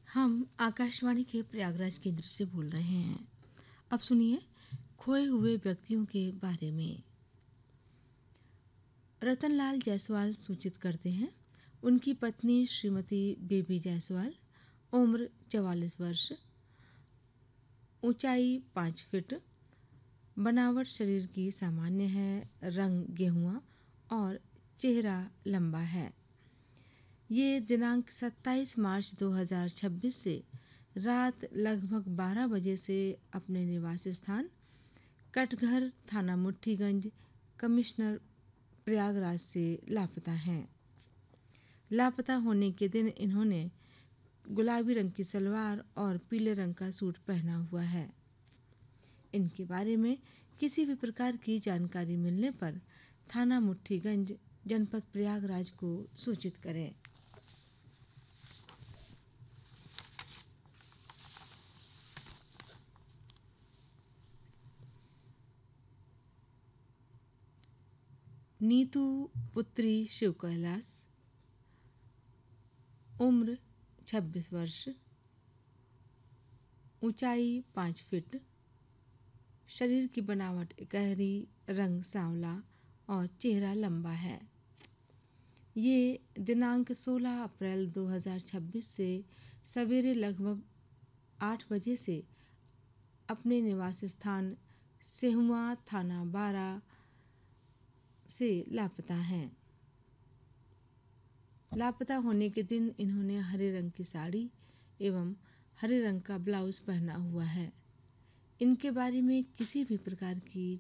हम आकाशवाणी के प्रयागराज केंद्र से बोल रहे हैं। अब सुनिए खोए हुए व्यक्तियों के बारे में। रतनलाल जायसवाल सूचित करते हैं, उनकी पत्नी श्रीमती बेबी जायसवाल, उम्र 44 वर्ष, ऊंचाई 5 फीट, बनावट शरीर की सामान्य है, रंग गेहुआ और चेहरा लंबा है। ये दिनांक 27 मार्च 2026 से रात लगभग 12 बजे से अपने निवास स्थान कटघर, थाना मुट्ठीगंज, कमिश्नर प्रयागराज से लापता हैं। लापता होने के दिन इन्होंने गुलाबी रंग की सलवार और पीले रंग का सूट पहना हुआ है। इनके बारे में किसी भी प्रकार की जानकारी मिलने पर थाना मुट्ठीगंज, जनपद प्रयागराज को सूचित करें। नीतू पुत्री शिव कैलाश, उम्र 26 वर्ष, ऊंचाई 5 फीट, शरीर की बनावट गहरी, रंग सांवला और चेहरा लंबा है। ये दिनांक 16 अप्रैल 2026 से सवेरे लगभग 8 बजे से अपने निवास स्थान सेहुआ, थाना बारा से लापता हैं। लापता होने के दिन इन्होंने हरे रंग की साड़ी एवं हरे रंग का ब्लाउज पहना हुआ है। इनके बारे में किसी भी प्रकार की